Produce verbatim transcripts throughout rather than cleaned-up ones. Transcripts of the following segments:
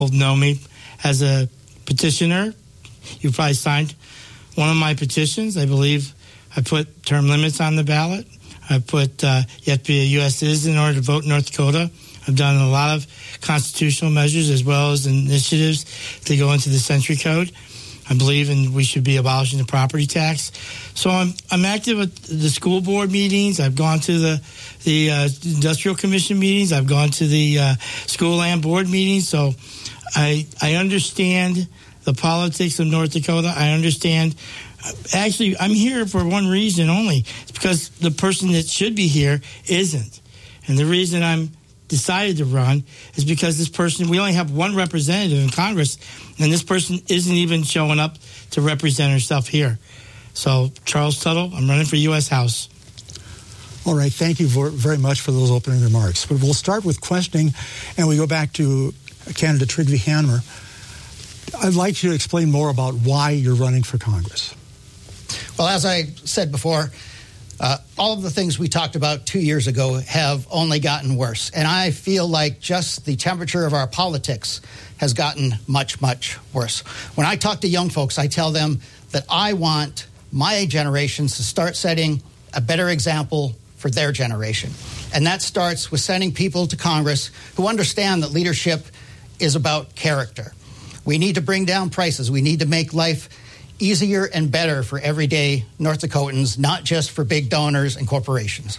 know me as a petitioner. You probably signed one of my petitions. I believe I put term limits on the ballot. I put uh, you have to be a U S citizen in order to vote in North Dakota. I've done a lot of constitutional measures as well as initiatives to go into the Century Code. I believe in we should be abolishing the property tax. So I'm I'm active at the school board meetings. I've gone to the the uh, industrial commission meetings. I've gone to the uh, school land board meetings. So I I understand the politics of North Dakota. I understand. Actually, I'm here for one reason only. It's because the person that should be here isn't. And the reason I'm decided to run is because this person, we only have one representative in Congress, and this person isn't even showing up to represent herself here. So, Charles Tuttle, I'm running for U S House. All right. Thank you very much for those opening remarks. But we'll start with questioning, and we go back to candidate Trygve Hanmer. I'd like you to explain more about why you're running for Congress. Well, as I said before, uh, all of the things we talked about two years ago have only gotten worse. And I feel like just the temperature of our politics has gotten much, much worse. When I talk to young folks, I tell them that I want my generations to start setting a better example for their generation. And that starts with sending people to Congress who understand that leadership is about character. We need to bring down prices. We need to make life easier and better for everyday North Dakotans, not just for big donors and corporations.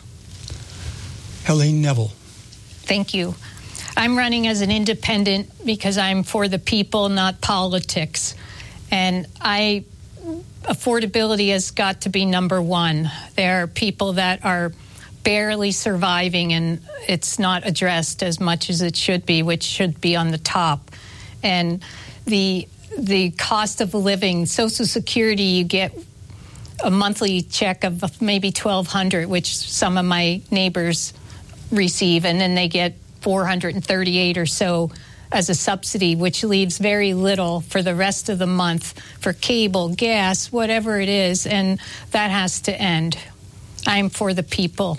Helene Neville. Thank you. I'm running as an independent because I'm for the people, not politics. And I, affordability has got to be number one. There are people that are barely surviving, and it's not addressed as much as it should be, which should be on the top. And the the cost of living, Social Security, you get a monthly check of maybe twelve hundred dollars, which some of my neighbors receive, and then they get four hundred thirty-eight dollars or so as a subsidy, which leaves very little for the rest of the month for cable, gas, whatever it is, and that has to end. I'm for the people.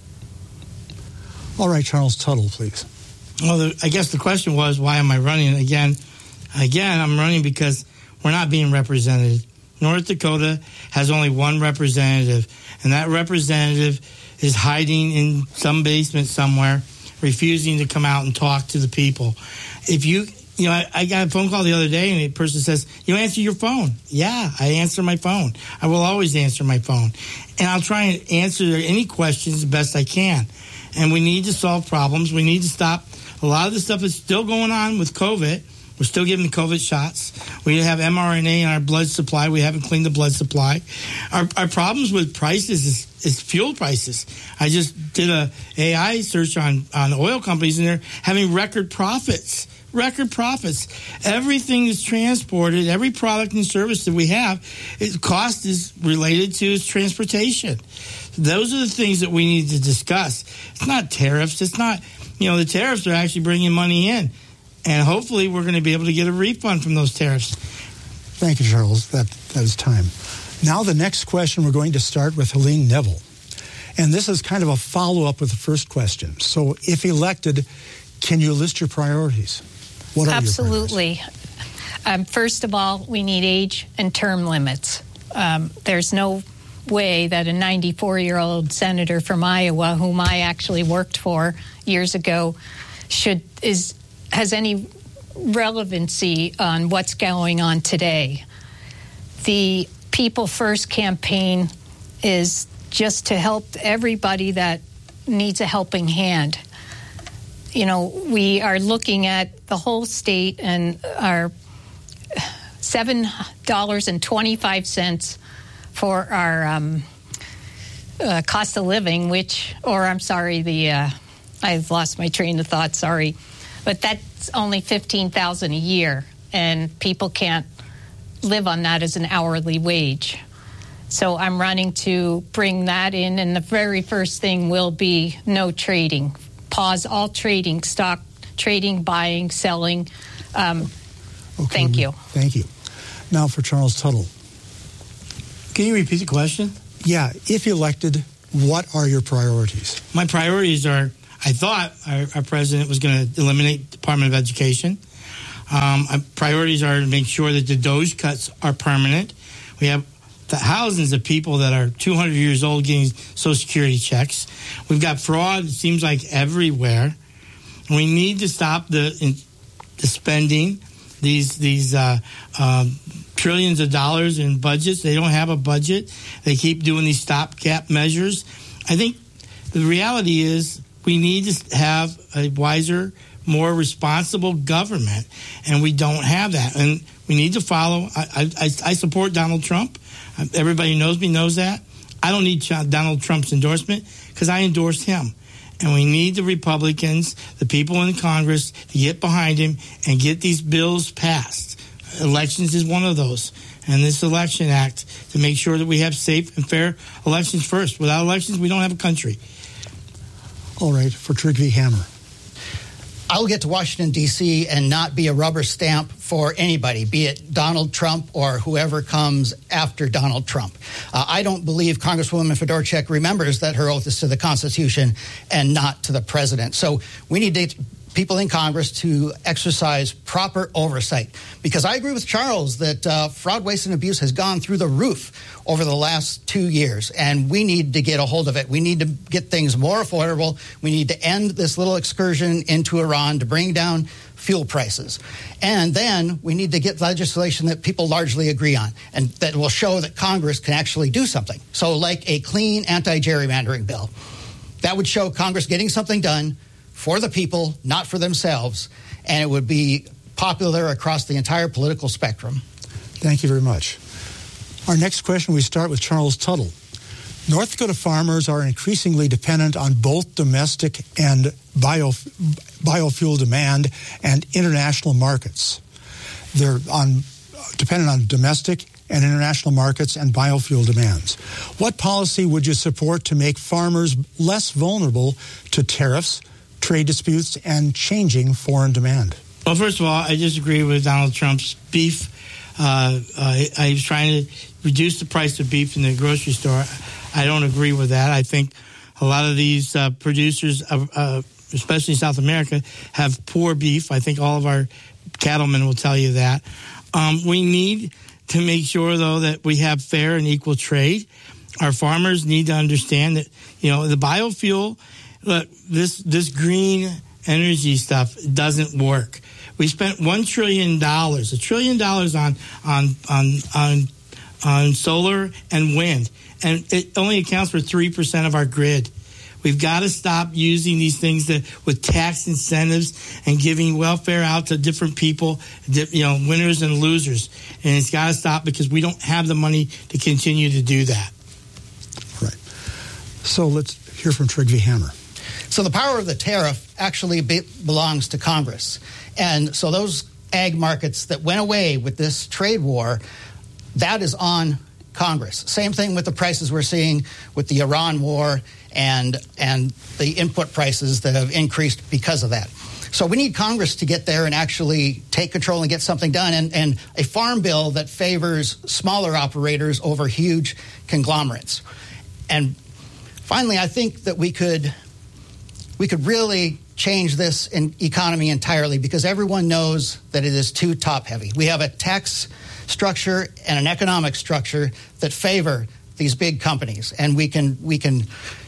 All right, Charles Tuttle, please. Well, the, I guess the question was, why am I running again? Again, I'm running because we're not being represented. North Dakota has only one representative, and that representative is hiding in some basement somewhere, refusing to come out and talk to the people. If you, you know, I, I got a phone call the other day, and a person says, you answer your phone. Yeah, I answer my phone. I will always answer my phone. And I'll try and answer any questions the best I can. And we need to solve problems. We need to stop a lot of the stuff that's still going on with COVID. We're still giving the COVID shots. We have M R N A in our blood supply. We haven't cleaned the blood supply. Our, our problems with prices is, is fuel prices. I just did a A I search on, on oil companies, and they're having record profits. Record profits. Everything is transported. Every product and service that we have, its cost is related to its transportation. Those are the things that we need to discuss. It's not tariffs. It's not, you know, the tariffs are actually bringing money in. And hopefully we're going to be able to get a refund from those tariffs. Thank you, Charles. That, that is time. Now the next question, we're going to start with Helene Neville. And this is kind of a follow-up with the first question. So if elected, can you list your priorities? What are Absolutely. your priorities? Um, first of all, we need age and term limits. Um, there's no way that a ninety-four-year-old senator from Iowa, whom I actually worked for years ago, should is has any relevancy on what's going on today. The People First campaign is just to help everybody that needs a helping hand. You know, we are looking at the whole state and our seven dollars and twenty-five cents for our um, uh, cost of living, which, or I'm sorry, the uh, I've lost my train of thought, sorry. But that's only fifteen thousand dollars a year, and people can't live on that as an hourly wage. So I'm running to bring that in, and the very first thing will be no trading. Pause all trading, stock trading, buying, selling. Um, okay, thank you. Thank you. Now for Charles Tuttle. Can you repeat the question? Yeah, if elected, what are your priorities? My priorities are, I thought our, our president was going to eliminate the Department of Education. Um, priorities are to make sure that the DOGE cuts are permanent. We have thousands of people that are two hundred years old getting Social Security checks. We've got fraud, it seems like, everywhere. We need to stop the, in, the spending, these these uh, uh, trillions of dollars in budgets. They don't have a budget. They keep doing these stopgap measures. I think the reality is we need to have a wiser, more responsible government, and we don't have that. And we need to follow. I, I, I support Donald Trump. Everybody knows me, knows that. I don't need Donald Trump's endorsement because I endorsed him. And we need the Republicans, the people in Congress, to get behind him and get these bills passed. Elections is one of those. And this Election Act to make sure that we have safe and fair elections first. Without elections, we don't have a country. All right, for Trygve Hammer. I'll get to Washington, D C and not be a rubber stamp for anybody, be it Donald Trump or whoever comes after Donald Trump. Uh, I don't believe Congresswoman Fedorchak remembers that her oath is to the Constitution and not to the president. So we need to, people in Congress to exercise proper oversight. Because I agree with Charles that uh, fraud, waste, and abuse has gone through the roof over the last two years, and we need to get a hold of it. We need to get things more affordable. We need to end this little excursion into Iran to bring down fuel prices. And then we need to get legislation that people largely agree on and that will show that Congress can actually do something. So like a clean anti-gerrymandering bill. That would show Congress getting something done for the people, not for themselves, and it would be popular across the entire political spectrum. Thank you very much. Our next question, we start with Charles Tuttle. North Dakota farmers are increasingly dependent on both domestic and bio, biofuel demand and international markets. They're on dependent on domestic and international markets and biofuel demands. What policy would you support to make farmers less vulnerable to tariffs, trade disputes, and changing foreign demand? Well, first of all, I disagree with Donald Trump's beef. Uh, uh, he's trying to reduce the price of beef in the grocery store. I don't agree with that. I think a lot of these uh, producers, uh, uh, especially in South America, have poor beef. I think all of our cattlemen will tell you that. Um, we need to make sure, though, that we have fair and equal trade. Our farmers need to understand that, you know, the biofuel, look, this this green energy stuff doesn't work. We spent one trillion dollars, a trillion dollars on on on on on solar and wind, and it only accounts for three percent of our grid. We've got to stop using these things that, with tax incentives and giving welfare out to different people, you know, winners and losers. And it's got to stop because we don't have the money to continue to do that. Right. So let's hear from Trygve Hammer. So the power of the tariff actually be- belongs to Congress. And so those ag markets that went away with this trade war, that is on Congress. Same thing with the prices we're seeing with the Iran war and and the input prices that have increased because of that. So we need Congress to get there and actually take control and get something done. And, and a farm bill that favors smaller operators over huge conglomerates. And finally, I think that we could we could really change this in economy entirely because everyone knows that it is too top-heavy. We have a tax structure and an economic structure that favor these big companies, and we can we can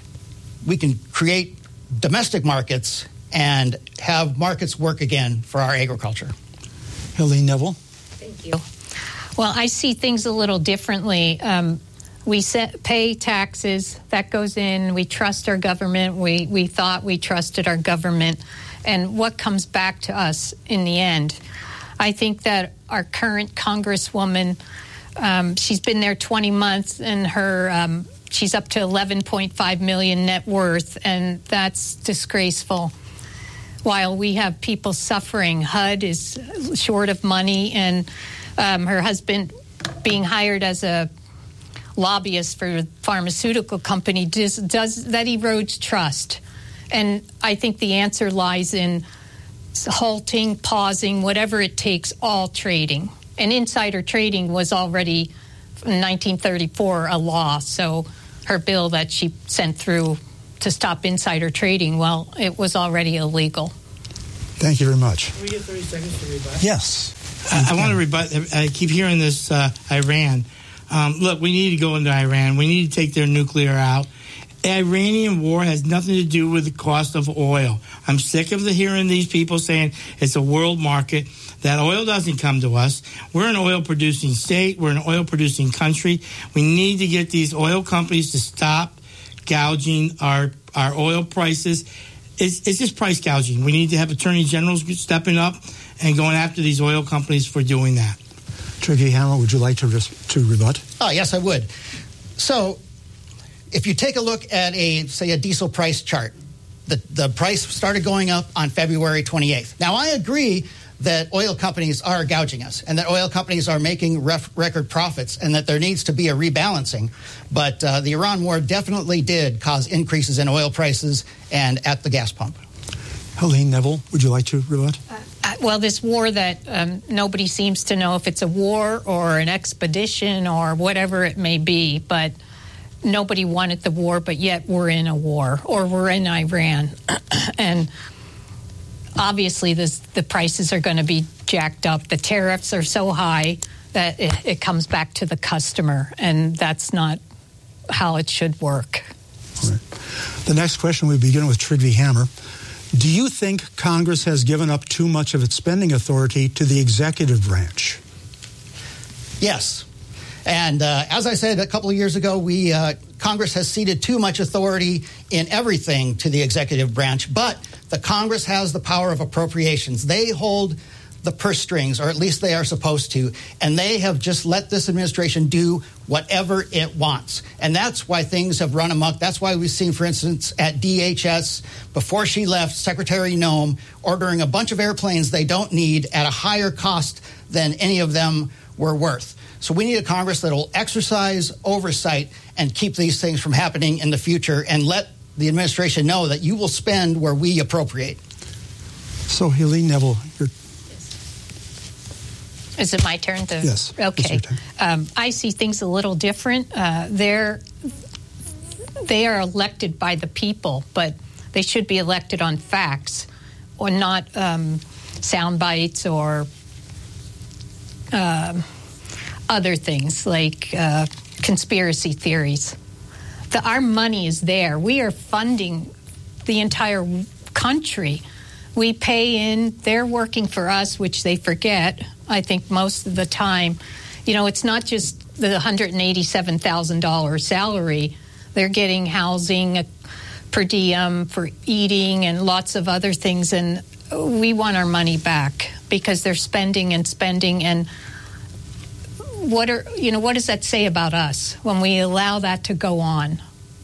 we can create domestic markets and have markets work again for our agriculture. Helene Neville. Thank you. Well, I see things a little differently. Um, we set, pay taxes, that goes in. We trust our government. We we thought we trusted our government, and what comes back to us in the end? I think that our current Congresswoman, um, she's been there twenty months, and her um, she's up to eleven point five million net worth, and that's disgraceful. While we have people suffering, H U D is short of money, and um, her husband being hired as a lobbyist for a pharmaceutical company does, does that erodes trust. And I think the answer lies in halting, pausing, whatever it takes, all trading. And insider trading was already, in nineteen thirty-four, a law. So her bill that she sent through to stop insider trading, well, it was already illegal. Thank you very much. Can we get thirty seconds to rebut? Yes. I, I want to rebut. I keep hearing this uh, Iran. Um, look, we need to go into Iran. We need to take their nuclear out. Iranian war has nothing to do with the cost of oil. I'm sick of the hearing these people saying it's a world market. That oil doesn't come to us. We're an oil-producing state. We're an oil-producing country. We need to get these oil companies to stop gouging our our oil prices. It's, it's just price gouging. We need to have attorney generals stepping up and going after these oil companies for doing that. Trygve Hammer, would you like to res- to rebut? Oh, yes, I would. So, if you take a look at a, say, a diesel price chart, the, the price started going up on February twenty-eighth. Now, I agree that oil companies are gouging us and that oil companies are making ref- record profits and that there needs to be a rebalancing. But uh, the Iran war definitely did cause increases in oil prices and at the gas pump. Helene Neville, would you like to rebut? Uh, well, this war that um, nobody seems to know if it's a war or an expedition or whatever it may be, but nobody wanted the war, but yet we're in a war, or we're in Iran. And obviously this, the prices are going to be jacked up. The tariffs are so high that it, it comes back to the customer, and that's not how it should work. All right. The next question, we begin with Trygve Hammer. Do you think Congress has given up too much of its spending authority to the executive branch? Yes. And uh, as I said a couple of years ago, we uh, Congress has ceded too much authority in everything to the executive branch. But the Congress has the power of appropriations. They hold the purse strings, or at least they are supposed to. And they have just let this administration do whatever it wants. And that's why things have run amok. That's why we've seen, for instance, at D H S, before she left, Secretary Noem ordering a bunch of airplanes they don't need at a higher cost than any of them were worth. So we need a Congress that will exercise oversight and keep these things from happening in the future and let the administration know that you will spend where we appropriate. So, Helene Neville, you're... Is it my turn to? Yes. Okay. Um, I see things a little different. Uh, they're they are elected by the people, but they should be elected on facts, or not um, sound bites or uh, other things like uh, conspiracy theories. The, our money is there. We are funding the entire country. We pay in, they're working for us, which they forget, I think, most of the time. You know, it's not just the one hundred eighty-seven thousand dollars salary. They're getting housing, a per diem for eating, and lots of other things. And we want our money back because they're spending and spending. And what are, you know, what does that say about us when we allow that to go on?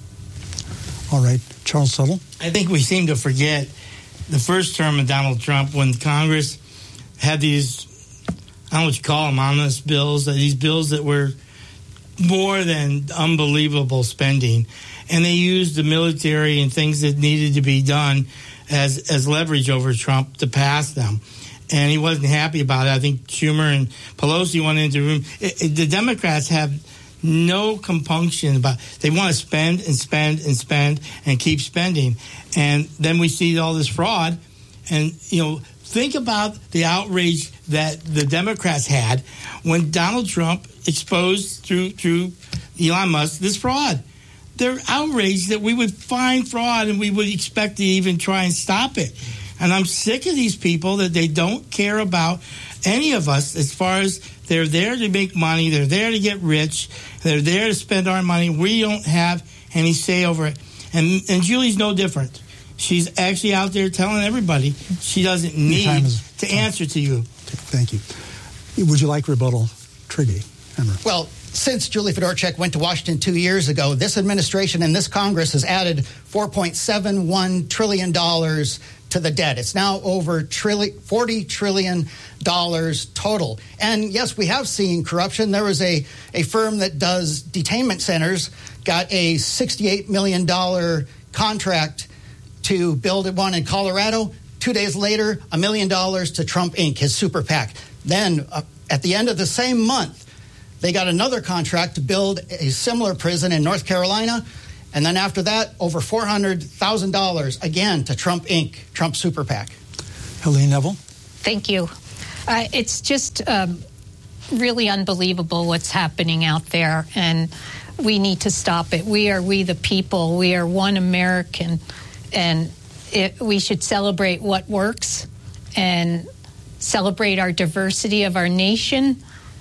All right. Charles Tuttle? I think we seem to forget the first term of Donald Trump, when Congress had these, I don't know what you call them, omnibus bills, these bills that were more than unbelievable spending. And they used the military and things that needed to be done as, as leverage over Trump to pass them. And he wasn't happy about it. I think Schumer and Pelosi went into the room. It, it, the Democrats have no compunction about, they want to spend and spend and spend and keep spending. And then we see all this fraud. And, you know, think about the outrage that the Democrats had when Donald Trump exposed through through Elon Musk this fraud. They're outraged that we would find fraud and we would expect to even try and stop it. And I'm sick of these people that they don't care about any of us as far as they're there to make money, they're there to get rich, they're there to spend our money. We don't have any say over it. And and Julie's no different. She's actually out there telling everybody she doesn't need is, to answer to you. Thank you. Would you like rebuttal, Trygve Hammer? Well, since Julie Fedorchak went to Washington two years ago, this administration and this Congress has added four point seven one trillion dollars to the debt. It's now over forty trillion dollars total. And yes, we have seen corruption. There was a, a firm that does detainment centers, got a sixty-eight million dollars contract to build one in Colorado. Two days later, a million dollars to Trump Incorporated, his super PAC. Then uh, at the end of the same month, they got another contract to build a similar prison in North Carolina. And then after that, over four hundred thousand dollars, again, to Trump Incorporated, Trump Super PAC. Helene Neville. Thank you. Uh, it's just um, really unbelievable what's happening out there, and we need to stop it. We are we the people. We are one American, and it, we should celebrate what works and celebrate our diversity of our nation.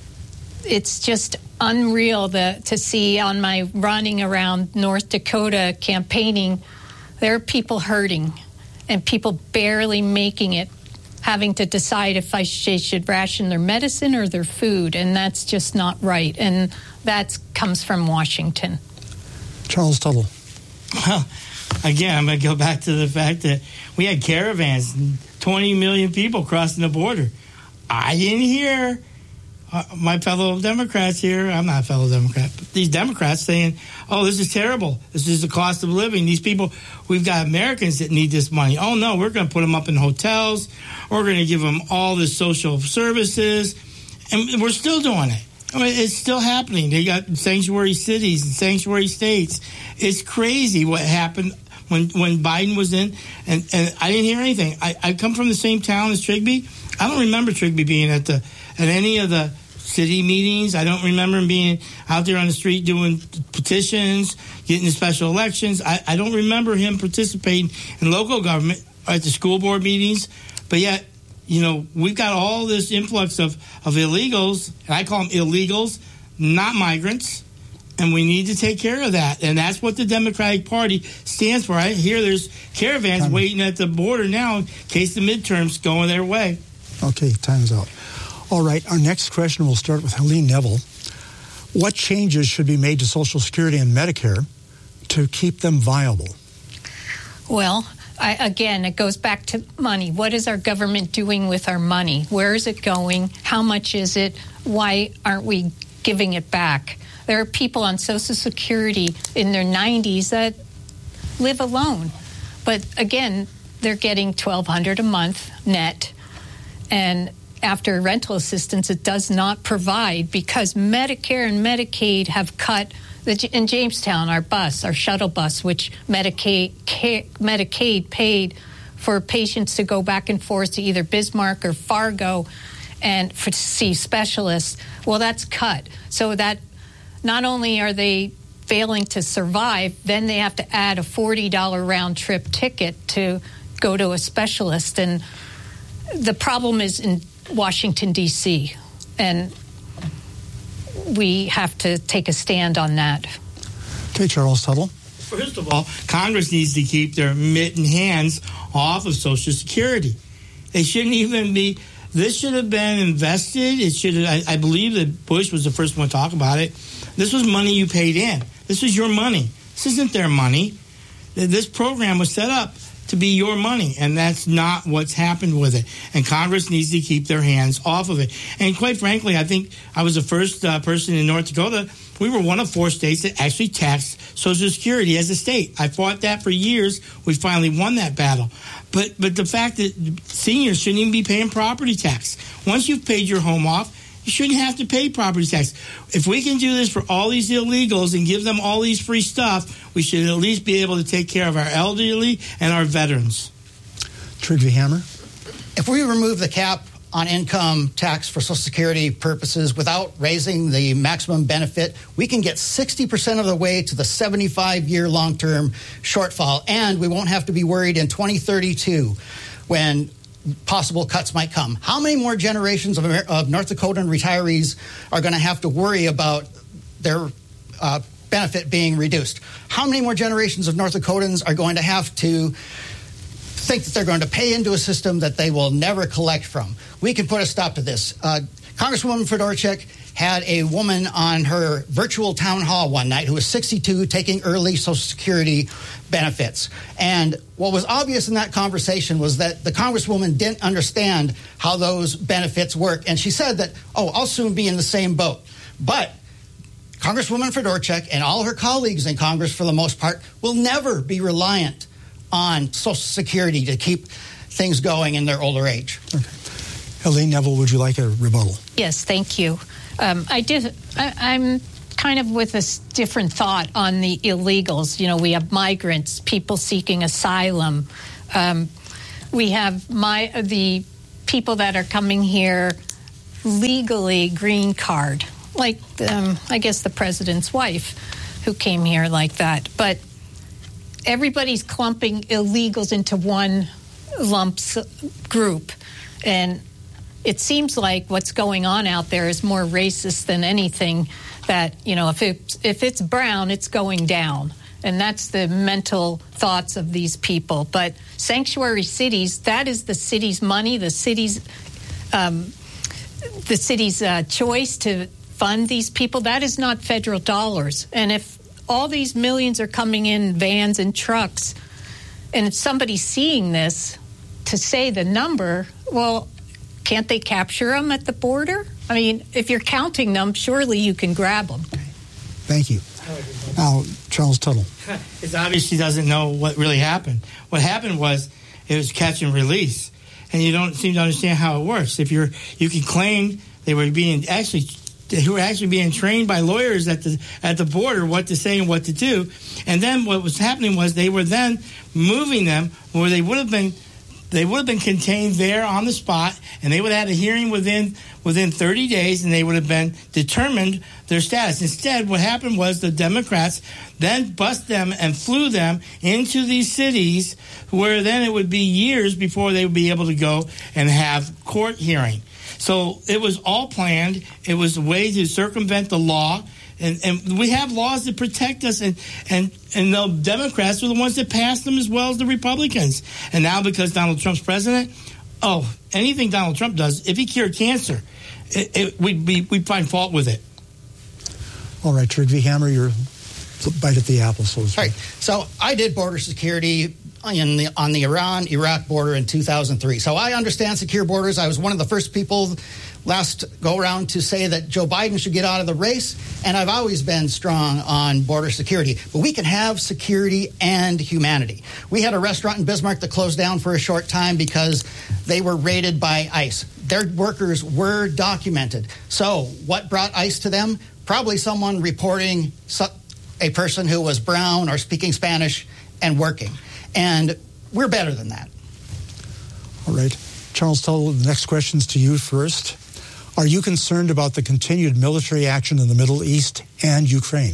It's just unreal the, to see on my running around North Dakota campaigning, there are people hurting and people barely making it, having to decide if I sh- should ration their medicine or their food, and that's just not right. And that comes from Washington. Charles Tuttle. Well, again, I'm going to go back to the fact that we had caravans, twenty million people crossing the border. I didn't hear uh, my fellow Democrats here, I'm not a fellow Democrat, but these Democrats saying, oh, this is terrible. This is the cost of living. These people, we've got Americans that need this money. Oh, no, we're going to put them up in hotels. We're going to give them all the social services. And we're still doing it. I mean, it's still happening. They got sanctuary cities and sanctuary states. It's crazy what happened when when Biden was in, and, and I didn't hear anything. I, I come from the same town as Trigby. I don't remember Trigby being at the at any of the city meetings. I don't remember him being out there on the street doing petitions, getting the special elections. I, I don't remember him participating in local government or at the school board meetings. But yet, you know, we've got all this influx of, of illegals, and I call them illegals, not migrants, and we need to take care of that. And that's what the Democratic Party stands for. I hear there's caravans Time. waiting at the border now in case the midterms going their way. Okay, time's out. All right, our next question will start with Helene Neville. What changes should be made to Social Security and Medicare to keep them viable? Well, I, again, it goes back to money. What is our government doing with our money? Where is it going? How much is it? Why aren't we giving it back? There are people on Social Security in their nineties that live alone. But again, they're getting twelve hundred dollars a month net. And after rental assistance, it does not provide because Medicare and Medicaid have cut the, in Jamestown, our bus, our shuttle bus, which Medicaid, Medicaid paid for patients to go back and forth to either Bismarck or Fargo and for, to see specialists. Well, that's cut. So that not only are they failing to survive, then they have to add a forty dollars round trip ticket to go to a specialist. And the problem is in Washington, D C, and we have to take a stand on that. Okay, Charles Tuttle. First of all, Congress needs to keep their mittened hands off of Social Security. They shouldn't even be, this should have been invested. It should have, I, I believe that Bush was the first one to talk about it. This was money you paid in. This was your money. This isn't their money. This program was set up to be your money, and that's not what's happened with it. And Congress needs to keep their hands off of it. And quite frankly, I think I was the first uh, person in North Dakota. We were one of four states that actually taxed Social Security as a state. I fought that for years. We finally won that battle. But but the fact that seniors shouldn't even be paying property tax. Once you've paid your home off, you shouldn't have to pay property tax. If we can do this for all these illegals and give them all these free stuff, we should at least be able to take care of our elderly and our veterans. Trygve Hammer. If we remove the cap on income tax for Social Security purposes without raising the maximum benefit, we can get sixty percent of the way to the seventy-five year long-term shortfall, and we won't have to be worried in twenty thirty-two when possible cuts might come. How many more generations of, Amer- of North Dakotan retirees are going to have to worry about their uh, benefit being reduced? How many more generations of North Dakotans are going to have to think that they're going to pay into a system that they will never collect from? We can put a stop to this. Uh, Congresswoman Fedorchak had a woman on her virtual town hall one night who was sixty-two taking early Social Security benefits. And what was obvious in that conversation was that the Congresswoman didn't understand how those benefits work. And she said that, oh, I'll soon be in the same boat. But Congresswoman Fedorchak and all her colleagues in Congress, for the most part, will never be reliant on Social Security to keep things going in their older age. Okay. Helene Neville, would you like a rebuttal? Yes, thank you. Um, I did. I, I'm kind of with a different thought on the illegals. You know, we have migrants, people seeking asylum. Um, we have my the people that are coming here legally, green card, like um, I guess the president's wife who came here like that. But everybody's clumping illegals into one lump group, and it seems like what's going on out there is more racist than anything. That, you know, if it if it's brown, it's going down. And that's the mental thoughts of these people. But sanctuary cities, that is the city's money, the city's um, the city's uh, choice to fund these people. That is not federal dollars. And if all these millions are coming in vans and trucks, and if somebody's seeing this, to say the number, well, can't they capture them at the border? I mean, if you're counting them, surely you can grab them. Okay. Thank you. Now, Charles Tuttle. It's obvious she doesn't know what really happened. What happened was it was catch and release, and you don't seem to understand how it works. If you're, you can claim they were being actually, who were actually being trained by lawyers at the at the border what to say and what to do, and then what was happening was they were then moving them where they would have been. They would have been contained there on the spot, and they would have had a hearing within within thirty days, and they would have been determined their status. Instead, what happened was the Democrats then bust them and flew them into these cities where then it would be years before they would be able to go and have court hearing. So it was all planned. It was a way to circumvent the law. And, and we have laws that protect us, and, and, and the Democrats were the ones that passed them as well as the Republicans. And now because Donald Trump's president, oh, anything Donald Trump does, if he cured cancer, it, it, we'd, be, we'd find fault with it. All right, Trygve Hammer, your bite at the apple, so to speak. Right. So I did border security in the, on the Iran-Iraq border in two thousand three. So I understand secure borders. I was one of the first people last go-around to say that Joe Biden should get out of the race, and I've always been strong on border security. But we can have security and humanity. We had a restaurant in Bismarck that closed down for a short time because they were raided by ICE. Their workers were documented. So what brought ICE to them? Probably someone reporting a person who was brown or speaking Spanish and working. And we're better than that. All right. Charles Tuttle, the next question's to you first. Are you concerned about the continued military action in the Middle East and Ukraine?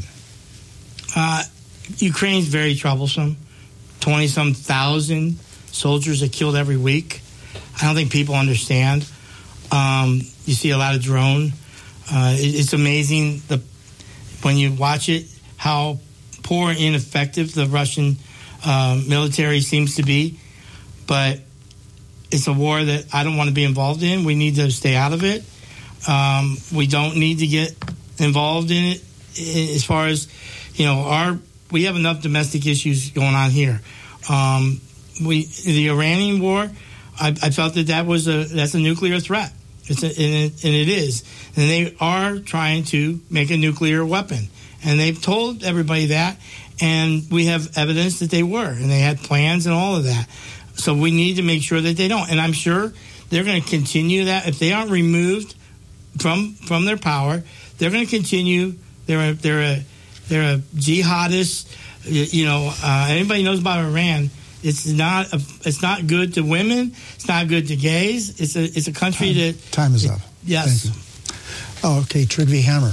Uh, Ukraine's very troublesome. twenty-some thousand soldiers are killed every week. I don't think people understand. Um, you see a lot of drone. Uh, it, it's amazing the when you watch it how poor and ineffective the Russian uh, military seems to be. But it's a war that I don't want to be involved in. We need to stay out of it. Um, we don't need to get involved in it as far as, you know, our, we have enough domestic issues going on here. Um, we, the Iranian war, I, I felt that that was a, that's a nuclear threat. It's a, and, it, and it is. And they are trying to make a nuclear weapon. And they've told everybody that. And we have evidence that they were. And they had plans and all of that. So we need to make sure that they don't. And I'm sure they're going to continue that. If they aren't removed from from their power, they're going to continue. They're a, they're a they're a jihadist. You know, uh, anybody knows about Iran. It's not a, it's not good to women. It's not good to gays. It's a it's a country time, that time is it, up. Yes. Thank you. Oh, okay, Trygve Hammer.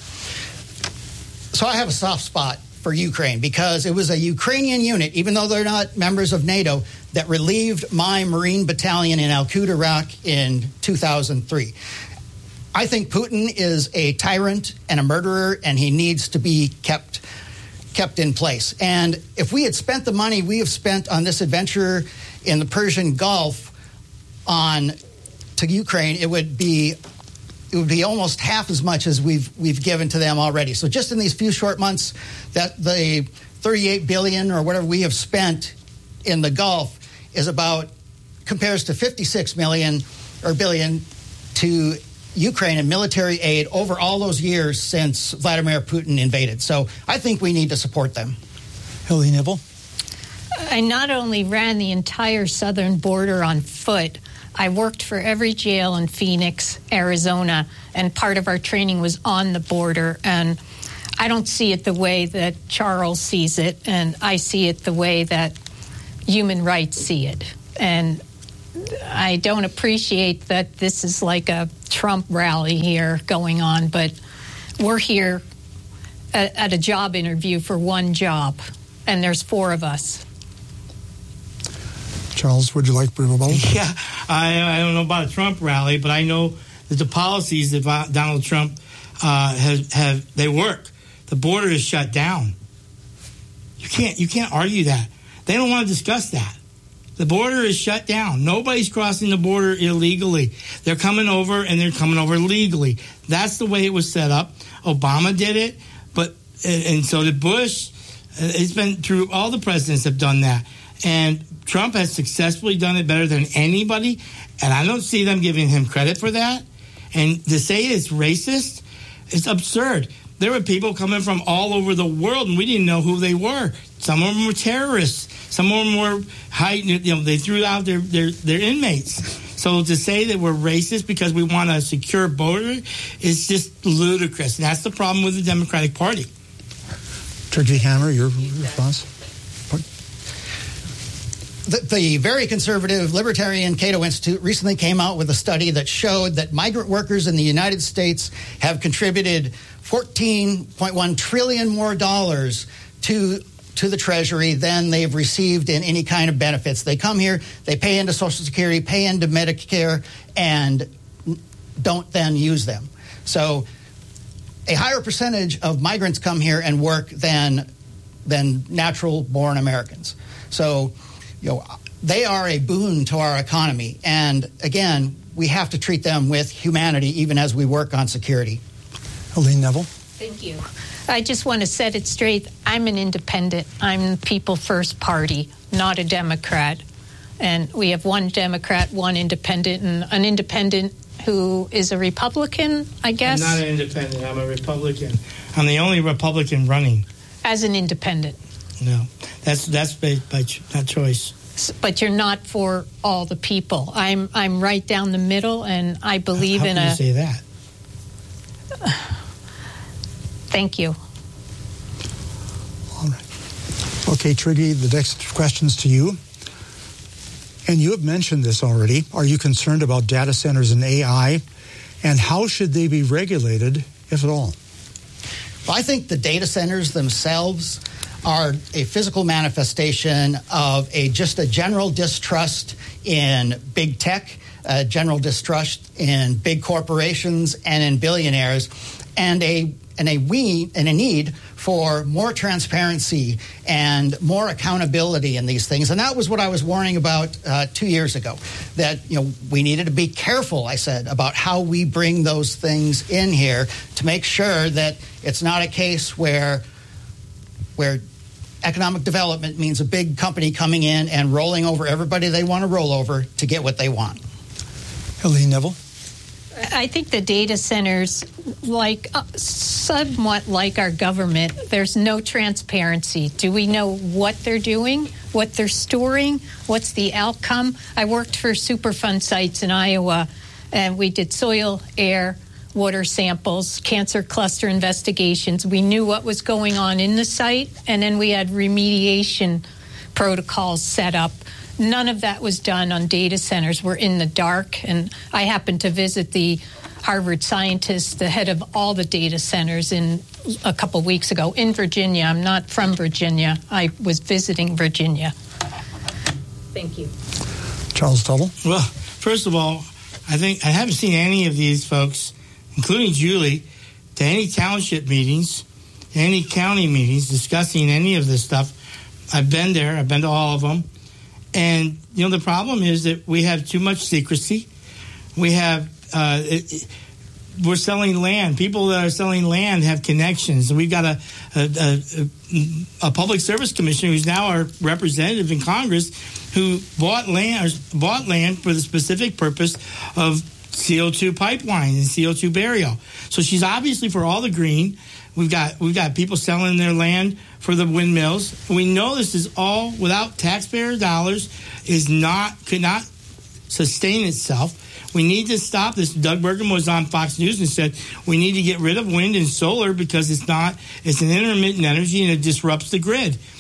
So I have a soft spot for Ukraine because it was a Ukrainian unit, even though they're not members of NATO, that relieved my Marine battalion in Al-Quds, Iraq in two thousand three. I think Putin is a tyrant and a murderer, and he needs to be kept kept in place. And if we had spent the money we have spent on this adventure in the Persian Gulf on to Ukraine, it would be it would be almost half as much as we've we've given to them already. So just in these few short months, that the thirty-eight billion dollars or whatever we have spent in the Gulf is about compares to fifty-six million or billion to Ukraine in military aid over all those years since Vladimir Putin invaded. So I think we need to support them. Helene Nivel. I not only ran the entire southern border on foot, I worked for every jail in Phoenix, Arizona, and part of our training was on the border. And I don't see it the way that Charles sees it, and I see it the way that human rights see it. And I don't appreciate that this is like a Trump rally here going on, but we're here at, at a job interview for one job, and there's four of us. Charles, would you like to rebuttal? Yeah, I, I don't know about a Trump rally, but I know that the policies that Donald Trump uh, has have they work. The border is shut down. You can't you can't argue that. They don't want to discuss that. The border is shut down. Nobody's crossing the border illegally. They're coming over, and they're coming over legally. That's the way it was set up. Obama did it, but and so did Bush. It's been through, all the presidents have done that. And Trump has successfully done it better than anybody, and I don't see them giving him credit for that. And to say it's racist, it's absurd. There were people coming from all over the world, and we didn't know who they were. Some of them were terrorists. Some of them were high, you know, they threw out their, their, their inmates. So to say that we're racist because we want a secure border is just ludicrous. And that's the problem with the Democratic Party. Trygve Hammer, your response? The, the very conservative Libertarian Cato Institute recently came out with a study that showed that migrant workers in the United States have contributed fourteen point one trillion dollars more dollars to to the Treasury than they've received in any kind of benefits. They come here, they pay into Social Security, pay into Medicare, and don't then use them. So a higher percentage of migrants come here and work than than natural-born Americans. So, you know, they are a boon to our economy. And again, we have to treat them with humanity even as we work on security. Helene Neville. Thank you. I just want to set it straight. I'm an independent. I'm People First Party, not a Democrat. And we have one Democrat, one independent, and an independent who is a Republican, I guess. I'm not an independent. I'm a Republican. I'm the only Republican running. As an independent. No, that's that's by, by not choice. But you're not for all the people. I'm I'm right down the middle, and I believe how, how in can a. You say that? Thank you. All right. Okay, Trygve, the next question's to you. And you have mentioned this already. Are you concerned about data centers and A I? And how should they be regulated, if at all? Well, I think the data centers themselves are a physical manifestation of a just a general distrust in big tech, a general distrust in big corporations and in billionaires, and a and a we and a need for more transparency and more accountability in these things. And that was what I was warning about uh, two years ago, that, you know, we needed to be careful, I said, about how we bring those things in here to make sure that it's not a case where where economic development means a big company coming in and rolling over everybody they want to roll over to get what they want. Helene Neville. I think the data centers, like uh, somewhat like our government, there's no transparency. Do we know what they're doing, what they're storing, what's the outcome? I worked for Superfund sites in Iowa, and we did soil, air, water samples, cancer cluster investigations. We knew what was going on in the site, and then we had remediation protocols set up. None of that was done on data centers. We're in the dark, and I happened to visit the Harvard scientist, the head of all the data centers, in a couple weeks ago in Virginia. I'm not from Virginia. I was visiting Virginia. Thank you. Charles Tuttle. Well, first of all, I think I haven't seen any of these folks, including Julie, to any township meetings, any county meetings discussing any of this stuff. I've been there. I've been to all of them. And, you know, the problem is that we have too much secrecy. We have, uh, it, it, we're selling land. People that are selling land have connections. We've got a, a, a, a public service commissioner who's now our representative in Congress who bought land, bought land for the specific purpose of C O two pipeline and C O two burial. So she's obviously for all the green. We've got we've got people selling their land for the windmills. We know this is all without taxpayer dollars, is not could not sustain itself. We need to stop this. Doug Burgum was on Fox News and said we need to get rid of wind and solar because it's not it's an intermittent energy and it disrupts the grid.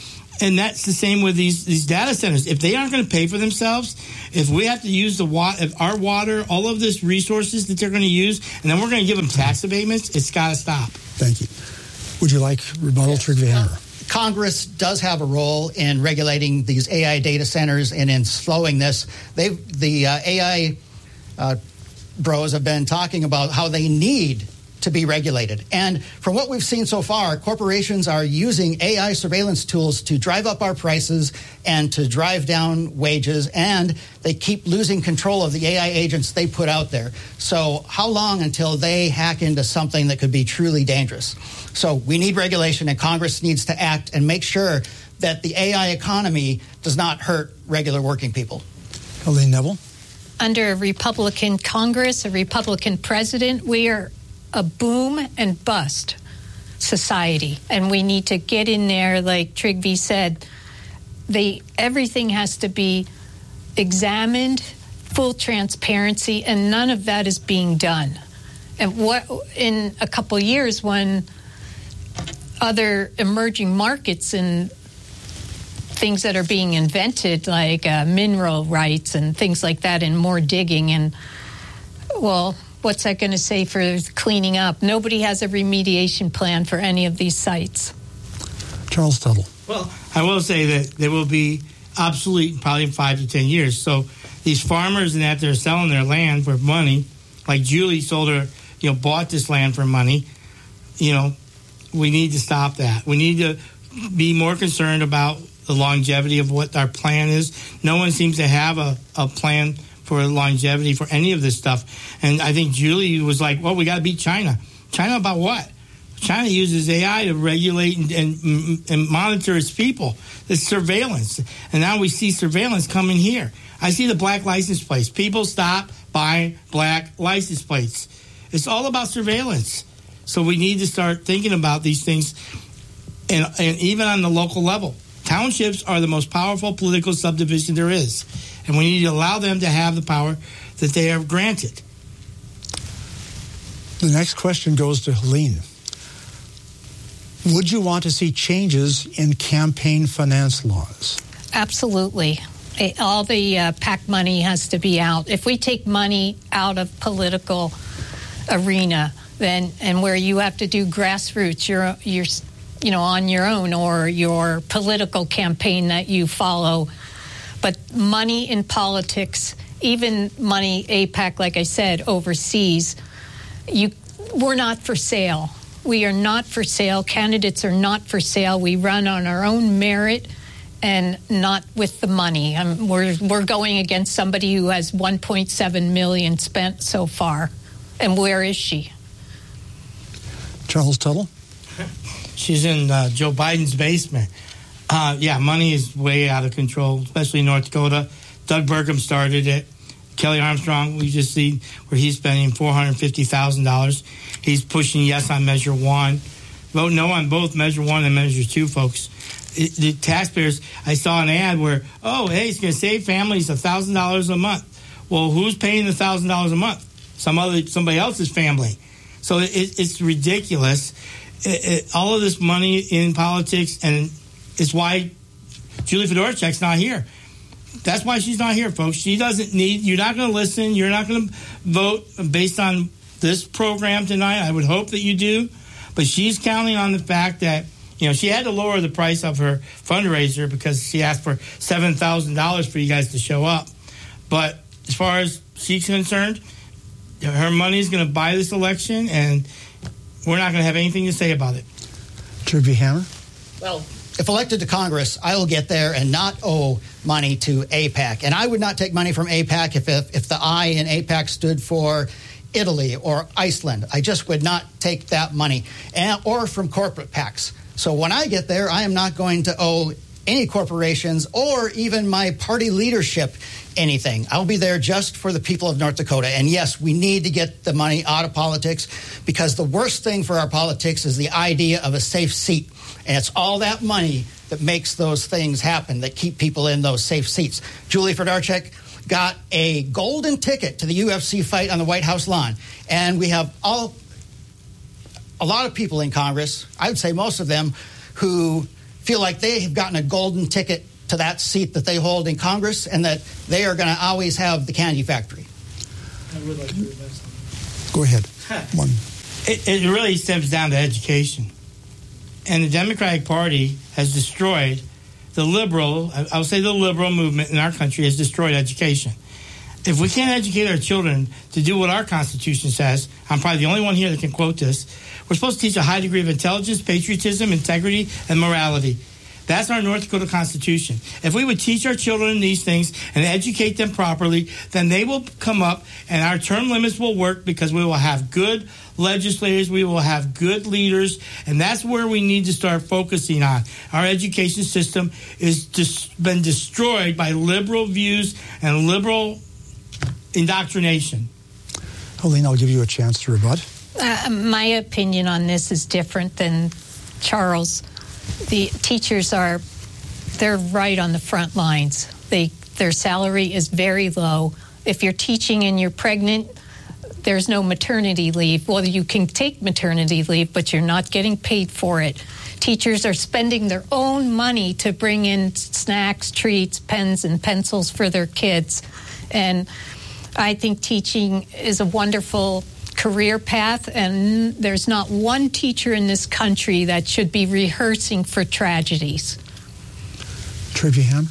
And that's the same with these these data centers. If they aren't going to pay for themselves, if we have to use the wa- if our water, all of this resources that they're going to use, and then we're going to give them tax abatements, it's got to stop. Thank you. Would you like rebuttal, Trygve Hammer? Congress does have a role in regulating these A I data centers and in slowing this. They the uh, A I uh, bros have been talking about how they need to be regulated. And from what we've seen so far, corporations are using A I surveillance tools to drive up our prices and to drive down wages, and they keep losing control of the A I agents they put out there. So how long until they hack into something that could be truly dangerous? So we need regulation, and Congress needs to act and make sure that the A I economy does not hurt regular working people. Helene Neville? Under a Republican Congress, a Republican president, we are a boom and bust society, and we need to get in there. Like Trygve said, they everything has to be examined, full transparency, and none of that is being done. And what in a couple of years, when other emerging markets and things that are being invented, like uh, mineral rights and things like that, and more digging, and well, what's that going to say for cleaning up? Nobody has a remediation plan for any of these sites. Charles Tuttle. Well, I will say that they will be obsolete probably in five to ten years. So these farmers and that they're selling their land for money, like Julie sold her, you know, bought this land for money. You know, we need to stop that. We need to be more concerned about the longevity of what our plan is. No one seems to have a, a plan for longevity for any of this stuff. And I think Julie was like, well, we got to beat China. China about what? China uses A I to regulate and, and, and monitor its people. It's surveillance. And now we see surveillance coming here. I see the black license plates. People stop buying black license plates. It's all about surveillance. So we need to start thinking about these things, and, and even on the local level. Townships are the most powerful political subdivision there is, and we need to allow them to have the power that they are granted. The next question goes to Helene. Would you want to see changes in campaign finance laws? Absolutely. All the uh, PAC money has to be out. If we take money out of political arena, then and where you have to do grassroots, you're you're you know on your own, or your political campaign that you follow. But money in politics, even money A PAC, like I said, overseas, you we're not for sale. We are not for sale. Candidates are not for sale. We run on our own merit and not with the money. Um, we're we're going against somebody who has one point seven million dollars spent so far. And where is she? Charles Tuttle? She's in uh, Joe Biden's basement. Uh, yeah, money is way out of control, especially in North Dakota. Doug Burgum started it. Kelly Armstrong, we just see where he's spending four hundred fifty thousand dollars. He's pushing yes on Measure one. Vote no on both Measure one and Measure two, folks. It, the taxpayers, I saw an ad where, oh, hey, it's going to save families one thousand dollars a month. Well, who's paying the one thousand dollars a month? Some other, somebody else's family. So it, it's ridiculous. It, it, all of this money in politics, and it's why Julie Fedorchak's not here. That's why she's not here, folks. She doesn't need, you're not going to listen. You're not going to vote based on this program tonight. I would hope that you do. But she's counting on the fact that, you know, she had to lower the price of her fundraiser because she asked for seven thousand dollars for you guys to show up. But as far as she's concerned, her money is going to buy this election, and we're not going to have anything to say about it. Trygve Hammer? Well, if elected to Congress, I will get there and not owe money to A PAC. And I would not take money from A PAC if, if, if the I in A PAC stood for Italy or Iceland. I just would not take that money, and, or from corporate PACs. So when I get there, I am not going to owe any corporations or even my party leadership anything. I'll be there just for the people of North Dakota. And yes, we need to get the money out of politics, because the worst thing for our politics is the idea of a safe seat. And it's all that money that makes those things happen, that keep people in those safe seats. Julie Fedorchak got a golden ticket to the U F C fight on the White House lawn. And we have all a lot of people in Congress, I would say most of them, who feel like they have gotten a golden ticket to that seat that they hold in Congress, and that they are going to always have the candy factory. I would like to invest. Go ahead. One. It, it really stems down to education. And the Democratic Party has destroyed the liberal, I'll say the liberal movement in our country has destroyed education. If we can't educate our children to do what our Constitution says, I'm probably the only one here that can quote this, we're supposed to teach a high degree of intelligence, patriotism, integrity, and morality. That's our North Dakota Constitution. If we would teach our children these things and educate them properly, then they will come up and our term limits will work because we will have good legislators, we will have good leaders, and that's where we need to start focusing on. Our education system has just been destroyed by liberal views and liberal indoctrination. Helene, I'll give you a chance to rebut. Uh, my opinion on this is different than Charles. The teachers are, they're right on the front lines. They, their salary is very low. If you're teaching and you're pregnant, there's no maternity leave. Well, you can take maternity leave, but you're not getting paid for it. Teachers are spending their own money to bring in snacks, treats, pens, and pencils for their kids. And I think teaching is a wonderful career path, and there's not one teacher in this country that should be rehearsing for tragedies. Trivia Hammer?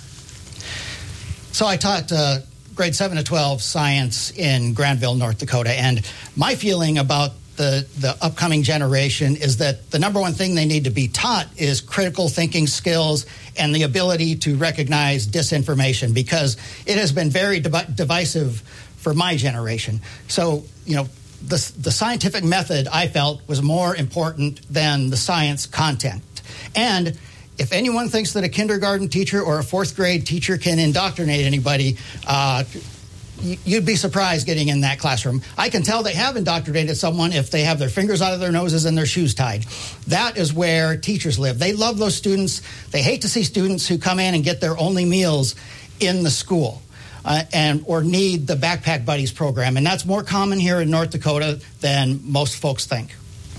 So I taught uh, grade seven to twelve science in Granville, North Dakota, and my feeling about the, the upcoming generation is that the number one thing they need to be taught is critical thinking skills and the ability to recognize disinformation, because it has been very div- divisive for my generation. So, you know, The, the scientific method, I felt, was more important than the science content. And if anyone thinks that a kindergarten teacher or a fourth grade teacher can indoctrinate anybody, uh, you'd be surprised getting in that classroom. I can tell they have indoctrinated someone if they have their fingers out of their noses and their shoes tied. That is where teachers live. They love those students. They hate to see students who come in and get their only meals in the school. Uh, and or need the Backpack Buddies program. And that's more common here in North Dakota than most folks think.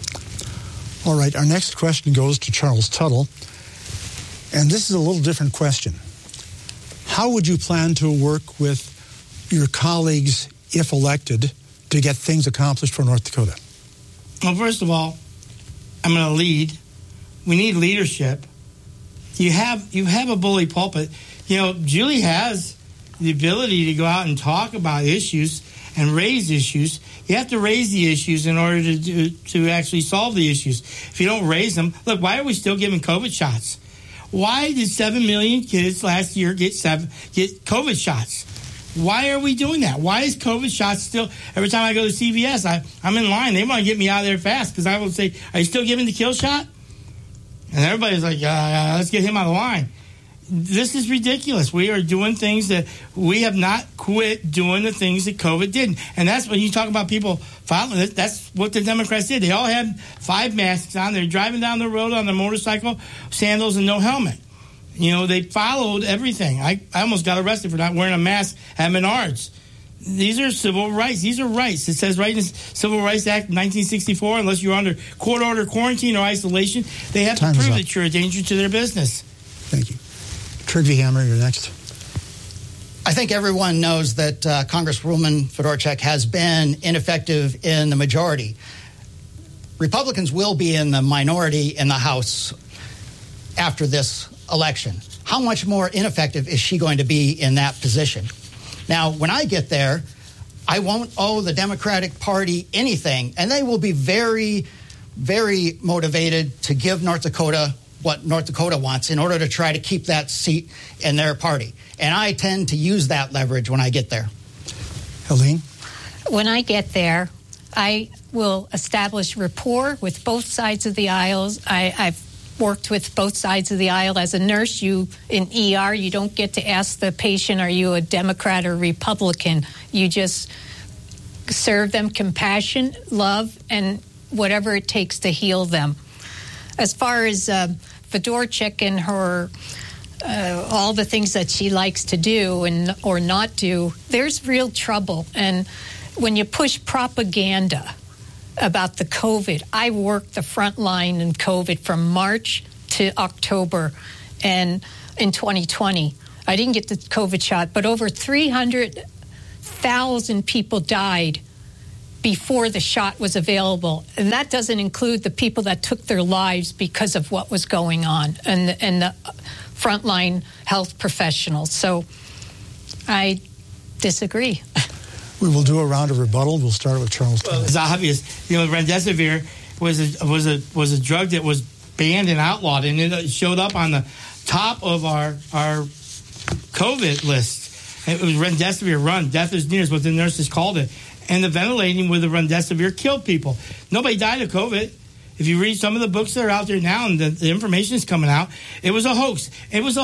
All right, our next question goes to Charles Tuttle. And this is a little different question. How would you plan to work with your colleagues, if elected, to get things accomplished for North Dakota? Well, first of all, I'm going to lead. We need leadership. You have you have a bully pulpit. You know, Julie has the ability to go out and talk about issues and raise issues. You have to raise the issues in order to do, to actually solve the issues. If you don't raise them, look, why are we still giving COVID shots? Why did seven million kids last year get seven get COVID shots? Why are we doing that? Why is COVID shots still, every time I go to C V S, I, I'm in line. They want to get me out of there fast because I will say, are you still giving the kill shot? And everybody's like, uh, let's get him out of the line. This is ridiculous. We are doing things that we have not quit doing the things that COVID did. And that's when you talk about people following, that's what the Democrats did. They all had five masks on. They're driving down the road on their motorcycle, sandals, and no helmet. You know, they followed everything. I, I almost got arrested for not wearing a mask at Menards. These are civil rights. These are rights. It says right in the Civil Rights Act of nineteen sixty-four, unless you're under court order quarantine or isolation, they have Time to prove up. that you're a danger to their business. Thank you. Trivia Hammer, you're next. I think everyone knows that uh, Congresswoman Fedorchak has been ineffective in the majority. Republicans will be in the minority in the House after this election. How much more ineffective is she going to be in that position? Now, when I get there, I won't owe the Democratic Party anything, and they will be very, very motivated to give North Dakota what North Dakota wants in order to try to keep that seat in their party. And I tend to use that leverage when I get there. Helene? When I get there, I will establish rapport with both sides of the aisles. I, I've worked with both sides of the aisle. As a nurse, you in E R, you don't get to ask the patient, are you a Democrat or Republican? You just serve them compassion, love, and whatever it takes to heal them. As far as uh, Fedorchak and her, uh, all the things that she likes to do and or not do, there's real trouble. And when you push propaganda about the COVID, I worked the front line in COVID from March to October, and in twenty twenty. I didn't get the COVID shot, but over three hundred thousand people died before the shot was available. And that doesn't include the people that took their lives because of what was going on and the, and the frontline health professionals. So I disagree. We will do a round of rebuttal. We'll start with Charles. Well, it's obvious. You know, remdesivir was a, was a was a drug that was banned and outlawed, and it showed up on the top of our our COVID list. It was remdesivir run, death is near, is what the nurses called it. And the ventilating with the remdesivir killed people. Nobody died of COVID. If you read some of the books that are out there now and the, the information is coming out, it was a hoax. It was a